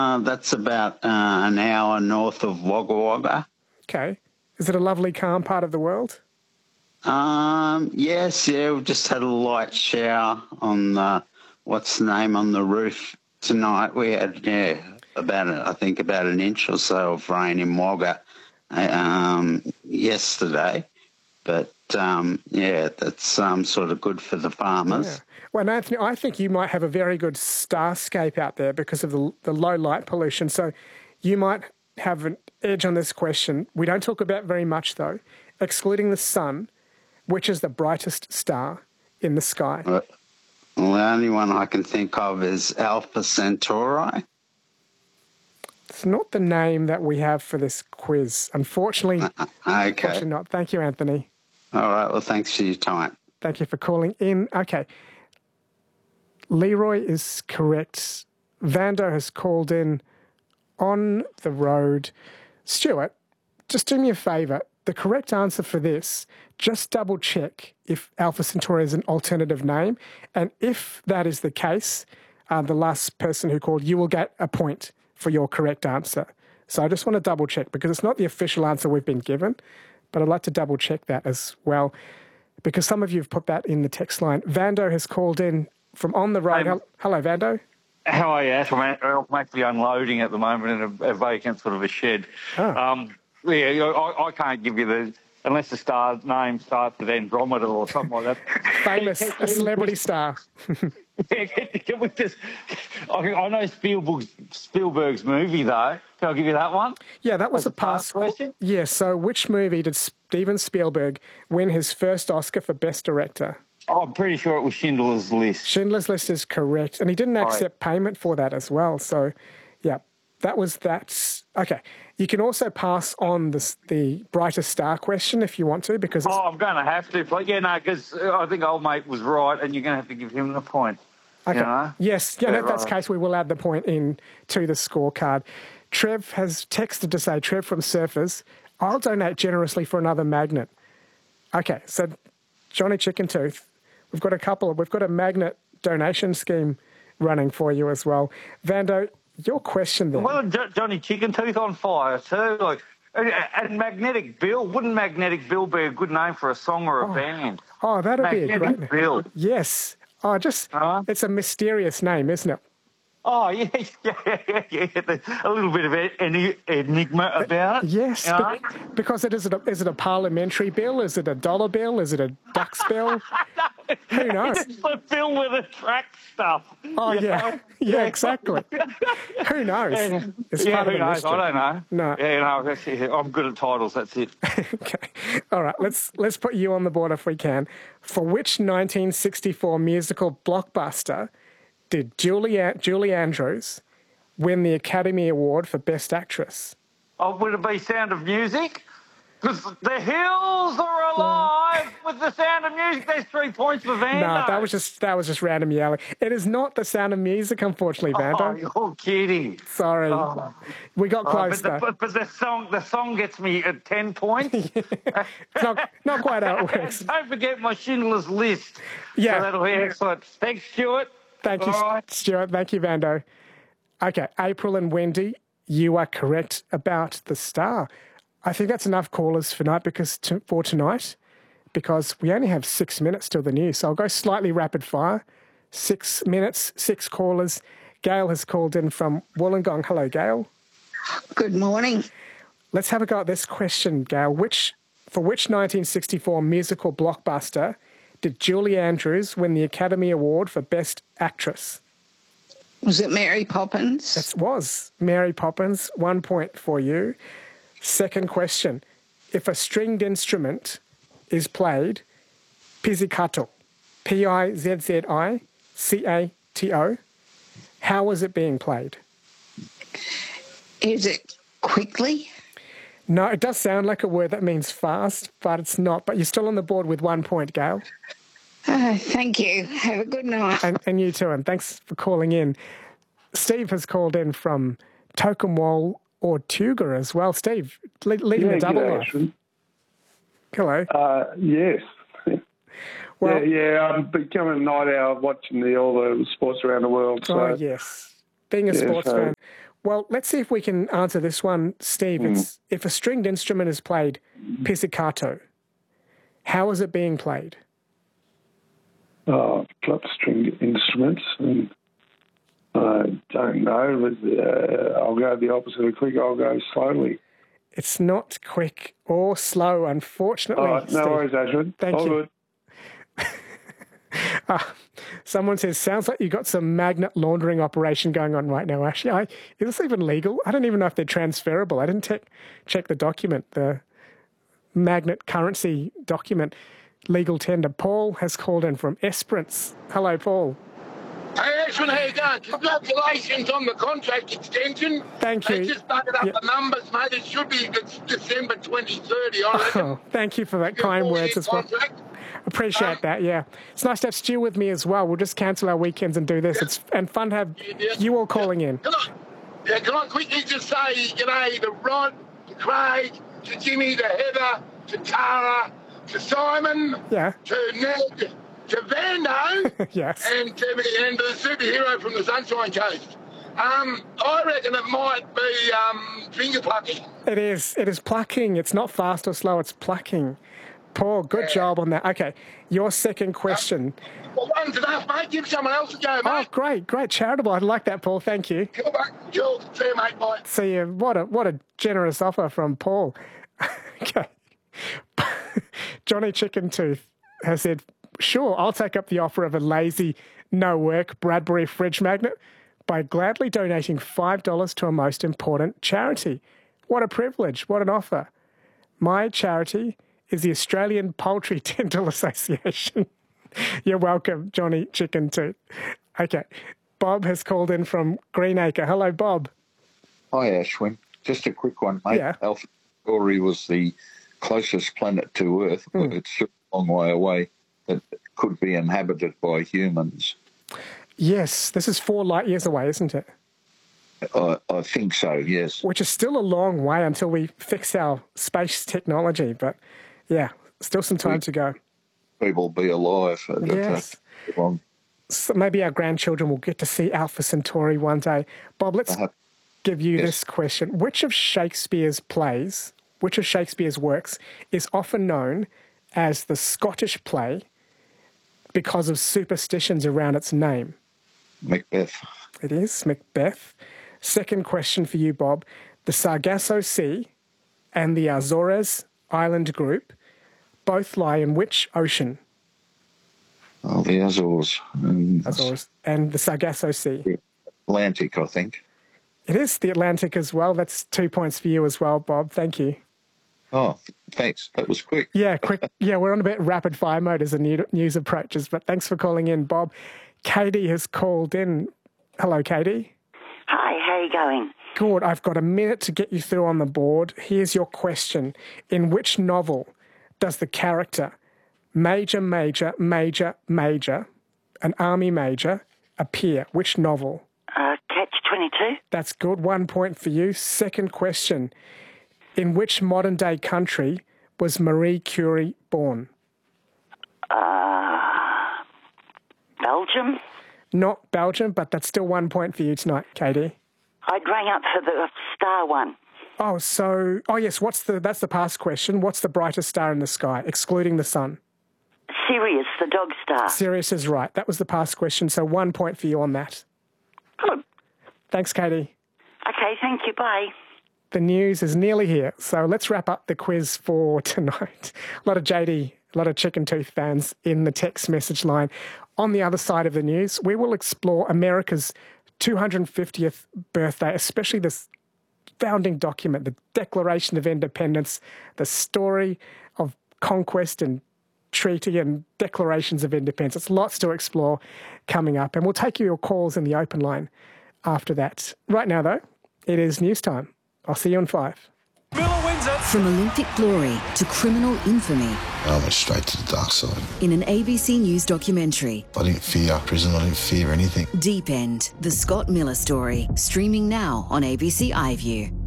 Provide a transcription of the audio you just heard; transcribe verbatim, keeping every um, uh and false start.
Uh, that's about uh, an hour north of Wagga Wagga. Okay. Is it a lovely, calm part of the world? Um, yes, yeah, we've just had a light shower on the, what's the name, on the roof tonight. We had, yeah, about, a, I think about an inch or so of rain in Wagga um, yesterday. But, um, yeah, that's um, sort of good for the farmers. Yeah. Well, Anthony, I think you might have a very good starscape out there because of the, the low light pollution. So you might have an edge on this question. We don't talk about very much, though. Excluding the sun, which is the brightest star in the sky? Well, the only one I can think of is Alpha Centauri. It's not the name that we have for this quiz. Unfortunately, Uh, okay. unfortunately not. Thank you, Anthony. All right, well, thanks for your time. Thank you for calling in. Okay. Leroy is correct. Vando has called in on the road. Stuart, just do me a favour. The correct answer for this, just double check if Alpha Centauri is an alternative name. And if that is the case, uh, the last person who called, you will get a point for your correct answer. So I just want to double check because it's not the official answer we've been given, but I'd like to double check that as well because some of you have put that in the text line. Vando has called in from on the road. Um, Hello, Vando. How are you, Ash? I'm, I'm actually unloading at the moment in a, a vacant sort of a shed. Oh. Um, yeah, I, I can't give you the, unless the star name starts with Andromeda or something like that. Famous, a celebrity star. Yeah, can we just, I, I know Spielberg's, Spielberg's movie, though. Can I give you that one? Yeah, that was As a past question. Yeah, so which movie did Steven Spielberg win his first Oscar for Best Director? Oh, I'm pretty sure it was Schindler's List. Schindler's List is correct. And he didn't accept payment for that as well. So, yeah, that was that. Okay. You can also pass on this, the brightest star question if you want to, because it's... Oh, I'm going to have to. But yeah, no, because I think old mate was right, and you're going to have to give him the point. Okay. You know? Yes. Yeah, Yeah, if that's the right. case, we will add the point in to the scorecard. Trev has texted to say, Trev from Surfers, I'll donate generously for another magnet. Okay, so Johnny Chicken Tooth, we've got a couple. We've got a magnet donation scheme running for you as well. Vando, your question there. Well, Jo- Johnny Chicken Tooth on fire too. Like, and, and Magnetic Bill. Wouldn't Magnetic Bill be a good name for a song or a Oh. band? Oh, that'd be a Magnetic great Bill. Yes. Oh, just, Uh-huh. it's a mysterious name, isn't it? Oh, yeah, yeah, yeah, yeah. There's a little bit of en- enigma about it. Yes, you know? be- because it is it a, is it a parliamentary bill? Is it a dollar bill? Is it a ducks bill? Who knows? It's the bill with the track stuff. Oh, you yeah. know? Yeah, exactly. Who knows? Yeah, It's yeah part of who the knows? mystery. I don't know. No. Yeah, no, that's it. I'm good at titles, that's it. Okay. All right, let's let's put you on the board if we can. For which nineteen sixty-four musical blockbuster did Julie, Julie Andrews win the Academy Award for Best Actress? Oh, would it be Sound of Music? Because the hills are alive with the Sound of Music. There's three points for Vando. No, that was just that was just random yelling. It is not The Sound of Music, unfortunately, Oh, Vando. you're kidding. Sorry, Oh. we got Oh, close but, the, though. but, but the song, the song gets me at ten points. It's not not quite how it works. Don't forget my Schindler's List. Yeah. So that'll be excellent. Thanks, Stuart. Thank you, All right. Stuart. Thank you, Vando. Okay, April and Wendy, you are correct about the star. I think that's enough callers for night because to, for tonight, because we only have six minutes till the news. So I'll go slightly rapid fire. Six minutes, six callers. Gail has called in from Wollongong. Hello, Gail. Good morning. Let's have a go at this question, Gail. Which for which nineteen sixty-four musical blockbuster did Julie Andrews win the Academy Award for Best Actress? Was it Mary Poppins? It was Mary Poppins. One point for you. Second question. If a stringed instrument is played, pizzicato, P I Z Z I C A T O, how is it being played? Is it quickly? No, it does sound like a word that means fast, but it's not. But you're still on the board with one point, Gail. Uh, thank you. Have a good night. And, and you too, and thanks for calling in. Steve has called in from Tokemwal or Tuga as well. Steve, le- leading Yeah, the double g'day, life. Ashwin. Hello. Uh, yes. Well- yeah, yeah, I'm becoming a night owl watching the, all the sports around the world. So, Oh, yes. Being a yeah, sports so- fan, Well, let's see if we can answer this one, Steve. Mm. It's if a stringed instrument is played pizzicato, how is it being played? Oh, flat string instruments. And I don't know. But, uh, I'll go the opposite of quick. I'll go slowly. It's not quick or slow, unfortunately. All right, no Steve. worries, Ashford. Thank All you. good. Uh, someone says, sounds like you've got some magnet laundering operation going on right now, Ashley. I, is this even legal? I don't even know if they're transferable. I didn't te- check the document, the magnet currency document, legal tender. Paul has called in from Esperance. Hello, Paul. Hey, Ashwin, how you going? Congratulations on the contract extension. Thank you. They just buggered up Yep. the numbers, mate. It should be December twenty thirty, I reckon. Oh, thank you for that kind words as well. Contract. Appreciate Um, that, yeah. It's nice to have Stu with me as well. We'll just cancel our weekends and do this. Yeah. It's and fun to have Yeah, yeah. you all calling in. Can I, yeah, can I quickly just say, you know, to Rod, to Craig, to Jimmy, to Heather, to Tara, to Simon, Yeah. to Ned, to Vando, Yes. and to, and to the superhero from the Sunshine Coast. Um, I reckon it might be um, finger plucking. It is. It is plucking. It's not fast or slow. It's plucking. Paul, good Yeah. job on that. Okay, your second question. Well, one's enough, mate. Give someone else a go, Oh, mate. great, great, charitable. I like that, Paul. Thank you. Cool, mate. Cool. See you, mate. Bye. See you. What a what a generous offer from Paul. Okay, Johnny Chicken Tooth has said, "Sure, I'll take up the offer of a lazy, no work Bradbury fridge magnet by gladly donating five dollars to a most important charity. What a privilege! What an offer! My charity is the Australian Poultry Dental Association." You're welcome, Johnny Chicken Tooth. Okay, Bob has called in from Greenacre. Hello, Bob. Hi, Ashwin. Just a quick one, mate. Yeah. Alpha Centauri was the closest planet to Earth, but Mm. it's still a long way away that could be inhabited by humans. Yes, this is four light years away, isn't it? I, I think so, yes. Which is still a long way until we fix our space technology. But yeah, still some time to go. People be alive. at that Yes. long. So maybe our grandchildren will get to see Alpha Centauri one day. Bob, let's Uh-huh. give you Yes. this question. Which of Shakespeare's plays, which of Shakespeare's works is often known as the Scottish play because of superstitions around its name? Macbeth. It is Macbeth. Second question for you, Bob. The Sargasso Sea and the Azores Island Group both lie in which ocean? Oh, the Azores. Um, Azores and the Sargasso Sea. Atlantic, I think. It is the Atlantic as well. That's two points for you as well, Bob. Thank you. Oh, thanks. That was quick. Yeah, quick. Yeah, we're on a bit rapid fire mode as the new- news approaches, but thanks for calling in, Bob. Katie has called in. Hello, Katie. Hi, how are you going? Good. I've got a minute to get you through on the board. Here's your question. In which novel does the character Major, Major, Major, Major, an army major, appear? Which novel? Uh, Catch twenty-two? That's good. One point for you. Second question. In which modern-day country was Marie Curie born? Uh, Belgium? Not Belgium, but that's still one point for you tonight, Katie. I'd rang up for the star one. Oh, so... Oh, yes, what's the... That's the past question. What's the brightest star in the sky, excluding the sun? Sirius, the dog star. Sirius is right. That was the past question, so one point for you on that. Good. Thanks, Katie. Okay, thank you. Bye. The news is nearly here, so let's wrap up the quiz for tonight. A lot of J D, a lot of Chicken Tooth fans in the text message line. On the other side of the news, we will explore America's two hundred fiftieth birthday, especially this founding document, the Declaration of Independence, the story of conquest and treaty and declarations of independence. It's lots to explore coming up, and we'll take your calls in the open line after that. Right now, though, it is news time. I'll see you in five. From Olympic glory to criminal infamy. I went straight to the dark side. In an A B C News documentary. I didn't fear prison, I didn't fear anything. Deep End, the Scott Miller story. Streaming now on A B C iView.